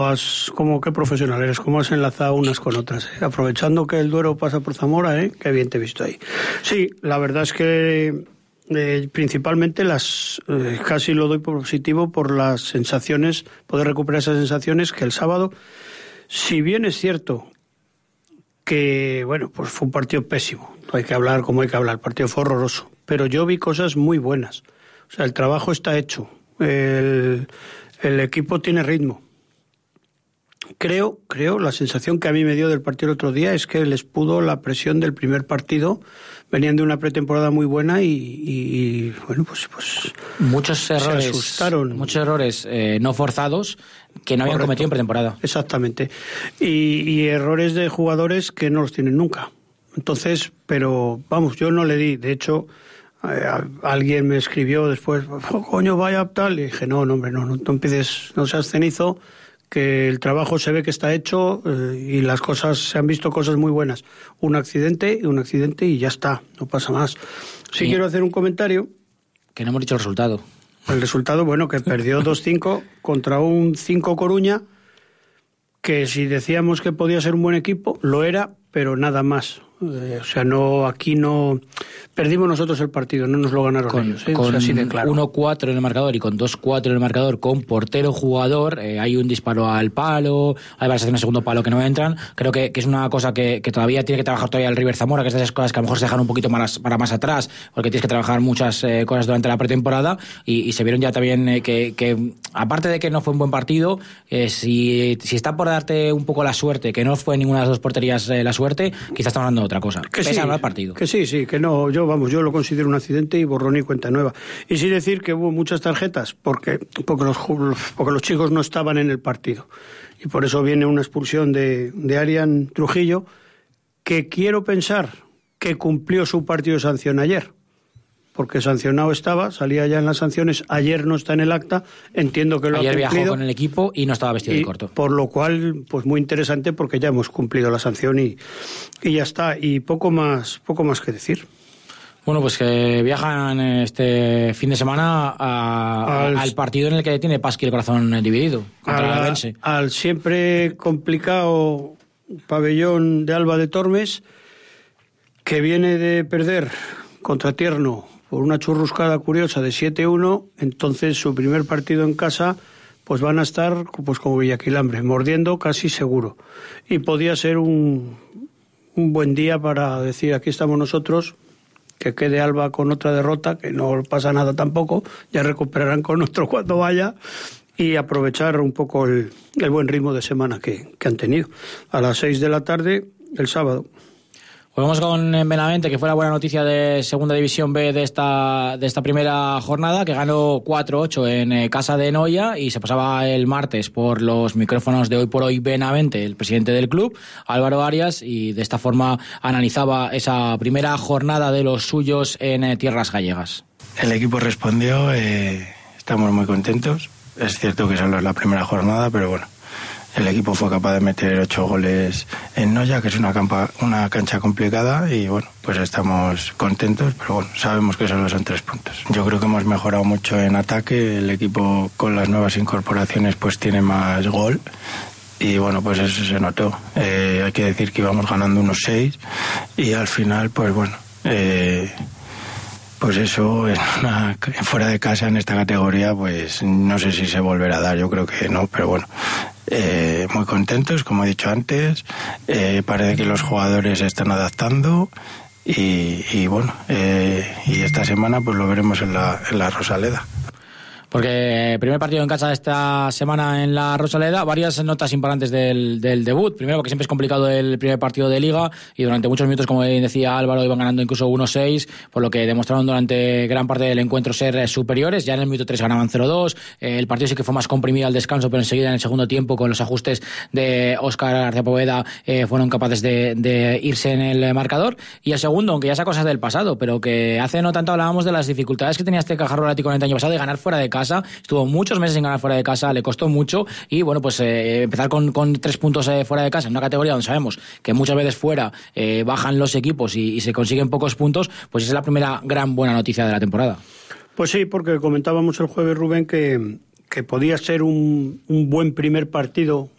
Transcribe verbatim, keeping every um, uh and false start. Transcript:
Como qué profesional eres, cómo has enlazado unas con otras, ¿eh? Aprovechando que el Duero pasa por Zamora, ¿eh? Qué bien te he visto ahí. Sí, la verdad es que eh, principalmente las eh, casi lo doy por positivo por las sensaciones, poder recuperar esas sensaciones que el sábado, si bien es cierto que, bueno, pues fue un partido pésimo, hay que hablar como hay que hablar, el partido fue horroroso, pero yo vi cosas muy buenas, o sea, el trabajo está hecho, el, el equipo tiene ritmo. Creo, creo, la sensación que a mí me dio del partido el otro día es que les pudo la presión del primer partido, venían de una pretemporada muy buena y, y, y bueno, pues, pues muchos errores, se asustaron. Muchos errores eh, no forzados que no habían Correcto. Cometido en pretemporada. Exactamente. Y, y errores de jugadores que no los tienen nunca. Entonces, pero vamos, yo no le di, de hecho, eh, alguien me escribió después, oh, coño, vaya tal, y dije, no, no, hombre, no, no, no empieces, no seas cenizo, que el trabajo se ve que está hecho eh, y las cosas, se han visto cosas muy buenas. Un accidente y un accidente y ya está, no pasa más. Sí, sí quiero hacer un comentario. Que no hemos dicho el resultado. El resultado, bueno, que perdió dos cinco contra un cinco Coruña, que si decíamos que podía ser un buen equipo, lo era, pero nada más. Eh, o sea, no, aquí no... Perdimos nosotros el partido, no nos lo ganaron con, ellos. ¿eh? Con o sea, así de claro. uno cuatro en el marcador y con dos cuatro en el marcador, con portero jugador, eh, hay un disparo al palo, hay varias acciones de segundo palo que no entran. Creo que, que es una cosa que, que todavía tiene que trabajar todavía el River Zamora, que es de esas cosas que a lo mejor se dejan un poquito más, para más atrás, porque tienes que trabajar muchas eh, cosas durante la pretemporada y, y se vieron ya también eh, que, que, aparte de que no fue un buen partido, eh, si, si está por darte un poco la suerte, que no fue en ninguna de las dos porterías eh, la suerte, quizás estamos hablando de otra cosa. Que sí, al partido. Que sí, sí, que no, yo vamos, yo lo considero un accidente y borrón y cuenta nueva. Y sí decir que hubo muchas tarjetas, porque, porque, los, porque los chicos no estaban en el partido. Y por eso viene una expulsión de, de Arián Trujillo, que quiero pensar que cumplió su partido de sanción ayer. Porque sancionado estaba, salía ya en las sanciones, ayer no está en el acta, entiendo que lo ayer ha cumplido. Ayer viajó con el equipo y no estaba vestido y, de corto. Por lo cual, pues muy interesante porque ya hemos cumplido la sanción y, y ya está, y poco más, poco más que decir. Bueno, pues que viajan este fin de semana a, al, al partido en el que tiene Pasqui el corazón dividido, contra el Bense. Al siempre complicado pabellón de Alba de Tormes, que viene de perder contra Tierno por una churruscada curiosa de siete uno, entonces su primer partido en casa pues van a estar pues como Villaquilambre, mordiendo casi seguro. Y podía ser un, un buen día para decir aquí estamos nosotros, que quede Alba con otra derrota, que no pasa nada tampoco, ya recuperarán con nuestro cuando vaya, y aprovechar un poco el, el buen ritmo de semana que, que han tenido. A las seis de la tarde, el sábado. Volvemos con Benavente, que fue la buena noticia de Segunda División B de esta de esta primera jornada, que ganó cuatro ocho en eh, casa de Noia y se pasaba el martes por los micrófonos de Hoy por Hoy Benavente, el presidente del club, Álvaro Arias, y de esta forma analizaba esa primera jornada de los suyos en eh, tierras gallegas. El equipo respondió, eh, estamos muy contentos. Es cierto que solo es la primera jornada, pero bueno, el equipo fue capaz de meter ocho goles en Noia, que es una, campa, una cancha complicada, y bueno, pues estamos contentos, pero bueno, sabemos que solo son tres puntos. Yo creo que hemos mejorado mucho en ataque, el equipo con las nuevas incorporaciones pues tiene más gol, y bueno, pues eso se notó. Eh, hay que decir que íbamos ganando unos seis, y al final, pues bueno, eh, pues eso, en una, fuera de casa en esta categoría, pues no sé si se volverá a dar, yo creo que no, pero bueno. Eh, muy contentos, como he dicho antes, eh, parece que los jugadores se están adaptando y, y bueno, eh, y esta semana pues lo veremos en la, en la Rosaleda. Porque primer partido en casa de esta semana en la Rosaleda, varias notas importantes del, del debut. Primero, porque siempre es complicado el primer partido de Liga y durante muchos minutos, como decía Álvaro, iban ganando incluso uno seis, por lo que demostraron durante gran parte del encuentro ser superiores. Ya en el minuto tres ganaban cero dos. Eh, el partido sí que fue más comprimido al descanso, pero enseguida en el segundo tiempo, con los ajustes de Óscar García Poveda, eh, fueron capaces de, de irse en el marcador. Y el segundo, aunque ya sea cosas del pasado, pero que hace no tanto hablábamos de las dificultades que tenía este Cajarro Atlético en el año pasado de ganar fuera de casa. Estuvo muchos meses sin ganar fuera de casa, le costó mucho y bueno, pues eh, empezar con, con tres puntos eh, fuera de casa en una categoría donde sabemos que muchas veces fuera eh, bajan los equipos y, y se consiguen pocos puntos, pues esa es la primera gran buena noticia de la temporada. Pues sí, porque comentábamos el jueves, Rubén, que, que podía ser un, un buen primer partido